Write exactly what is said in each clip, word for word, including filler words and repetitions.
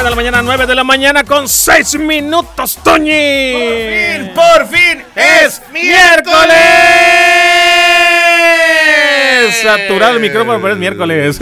de la mañana, nueve de la mañana con seis minutos, Toñi. Por fin, por fin, es miércoles. Saturado el micrófono, pero es miércoles.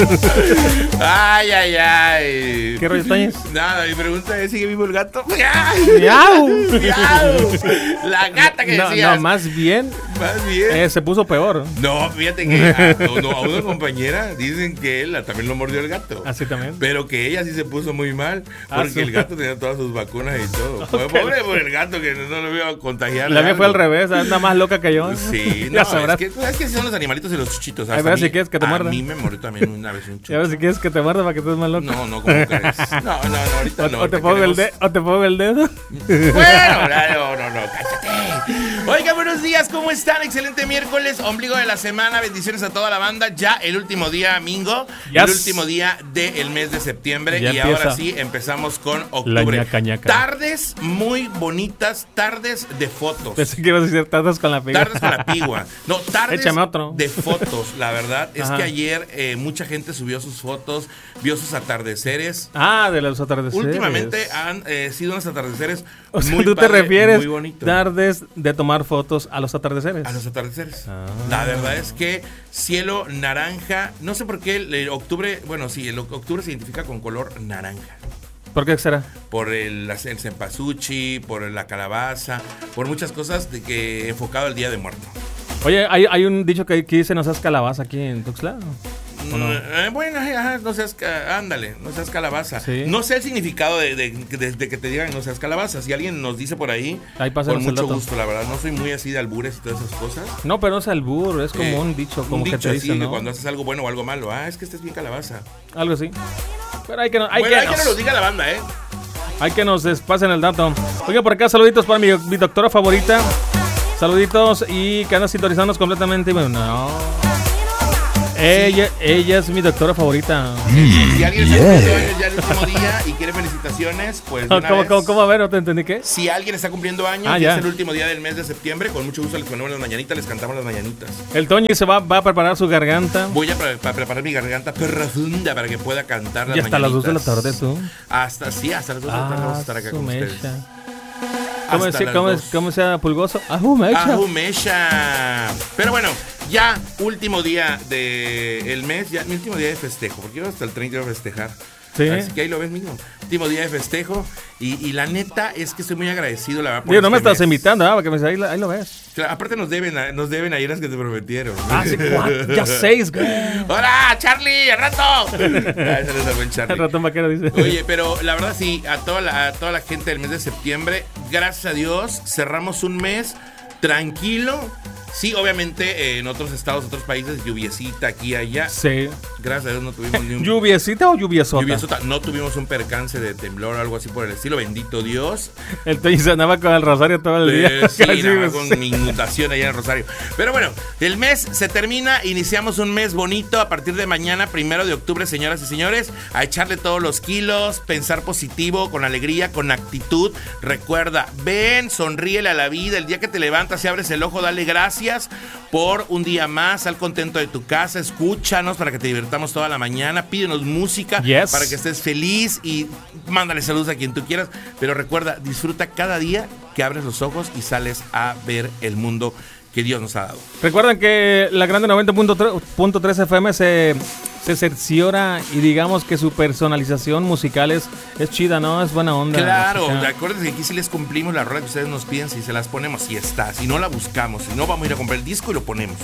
Ay, ay, ay. ¿Qué rollo, Toñi? Nada, mi pregunta es, ¿sigue vivo el gato? ¡Miau! ¡Miau! La gata que no, decías. No, más bien. Más bien. Eh, se puso peor. No, fíjate que a, no, a una compañera dicen que él también lo mordió el gato. Así también. Pero que ella sí se puso muy mal porque Ah, sí. el gato tenía todas sus vacunas y todo. Fue Okay. pobre por el gato que no lo iba a contagiar. La mía fue al revés, anda más loca que yo. Sí, Ya no, sabrás. es que, es que son los animalitos y los chuchitos. A ver si quieres que te a muerda. mí me mordió también una vez un chucho. Y a ver si quieres que te muerda para que estés más loco. No, no, ¿cómo crees? No, no, no, ahorita O, no. o, te ahorita pongo el queremos- de- o te pongo el dedo. Bueno, no, no, no, cállate. Oiga, buenos días, ¿cómo están? Excelente miércoles, ombligo de la semana, bendiciones a toda la banda. Ya el último día, Mingo, Yes. el último día del mes de septiembre. Ya y empieza. ahora sí, empezamos con La octubre. ñaca, ñaca. Tardes muy bonitas, tardes de fotos. Pensé que ibas a decir tardes con la piga. Tardes con la pigua. No, tardes Échame otro. de fotos, la verdad. Es Ajá. que ayer eh, mucha gente subió sus fotos, vio sus atardeceres. Ah, de los atardeceres. Últimamente han eh, sido unos atardeceres O sea, muy tú te padre, refieres muy bonito. tardes de tomar fotos a los atardeceres. A los atardeceres. Ah. La verdad es que cielo naranja. No sé por qué el, el octubre. Bueno, sí, el octubre se identifica con color naranja. ¿Por qué será? Por el, el cempasúchil, por la calabaza, por muchas cosas de que enfocado al Día de Muerto. Oye, hay, hay un dicho que, que dice no seas calabaza aquí en Tuxtla. ¿O no? Eh, bueno, ajá, no seas, ca- ándale, no seas calabaza. Sí. No sé el significado de, de- de- de que te digan no seas calabaza. Si alguien nos dice por ahí, Ahí pásanos con el mucho dato. gusto, la verdad. No soy muy así de albures y todas esas cosas. No, pero no es albur, es como Eh, un dicho, como un que dicho te así, dicen, que ¿no? cuando haces algo bueno o algo malo. Ah, es que este es bien calabaza. Algo así. Pero hay que, no- hay bueno, que, hay que nos, nos lo diga la banda, ¿eh? hay que nos des- pasen el dato. Oiga, por acá saluditos para mi, mi doctora favorita. Saluditos y que anda sintonizándonos completamente. Bueno, no. Ella, ella es mi doctora favorita. Si alguien está cumpliendo años ya el último día y quiere felicitaciones, pues de una ¿Cómo, vez. cómo, cómo? A ver, no te entendí qué. Si alguien está cumpliendo años Ah, y ya. es el último día del mes de septiembre, con mucho gusto les ponemos las mañanitas, les cantamos las mañanitas. El Toñi se va, va a preparar su garganta. Voy a pre- para preparar mi garganta profunda para que pueda cantar las Y hasta las dos mañanitas. de la tarde, tú. Hasta, sí, hasta las dos de la tarde vamos a Ah, estar acá su con ustedes. mecha. ¿Cómo, Hasta es, las cómo, dos. es, ¿Cómo sea pulgoso? ¡Ajú, mecha! Ajú, mecha. Pero bueno, ya último día del mes, ya mi último día de festejo, porque yo hasta el treinta iba a festejar. Sí. Así que ahí lo ves mismo. Último día de festejo. Y, y la neta es que estoy muy agradecido, la verdad. por Digo, no me este estás mes. invitando, ¿ah? Porque me dice, ahí, lo- ahí lo ves. Claro, aparte nos deben, a- nos deben ayer las que te prometieron. Ah, sí, cuatro, ya seis, güey. ¡Hola, Charlie! ¡Al rato! Ah, ese no es el buen El Charlie. ratón vaquero dice. Oye, pero la verdad sí, a toda la, a toda la gente del mes de septiembre, gracias a Dios, cerramos un mes tranquilo. Sí, obviamente eh, en otros estados, otros países, lluviecita aquí y allá. Sí. Gracias a Dios no tuvimos ni un... ¿Lluviecita o lluviesota? Lluviesota. No tuvimos un percance de temblor o algo así por el estilo, bendito Dios. El Toñi se andaba con el rosario todo el día. Eh, sí, Casi, nada más pues. con mi inundación allá en el Rosario. Pero bueno, el mes se termina, iniciamos un mes bonito a partir de mañana, primero de octubre, señoras y señores, a echarle todos los kilos, pensar positivo, con alegría, con actitud. Recuerda, ven, sonríele a la vida, el día que te levantas y abres el ojo, dale gracias por un día más, sal contento de tu casa, escúchanos para que te divertamos toda la mañana, pídenos música Yes. para que estés feliz y mándale saludos a quien tú quieras, pero recuerda, disfruta cada día que abres los ojos y sales a ver el mundo que Dios nos ha dado. Recuerden que la Grande noventa punto tres F M se, se cerciora y digamos que su personalización musical es, es chida, ¿no? Es buena onda. Claro, O sea, acuérdense que aquí sí les cumplimos la rola que ustedes nos piden, si se las ponemos, si está, si no la buscamos, si no vamos a ir a comprar el disco y lo ponemos.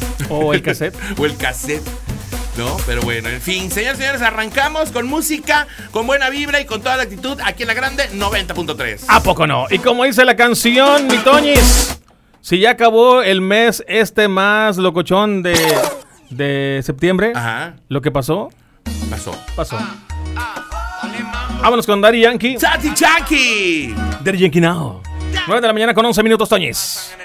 o el cassette. O el cassette. ¿No? Pero bueno, en fin, señores y señores, arrancamos con música, con buena vibra y con toda la actitud aquí en la Grande noventa punto tres. ¿A poco no? Y como dice la canción, mi Toñis, si ya acabó el mes este más locochón de, de septiembre, Ajá, lo que pasó, pasó. pasó. Vámonos con Daddy Yankee. ¡Tati Yankee! Daddy Yankee Now. nueve de la mañana con once minutos, Toñis.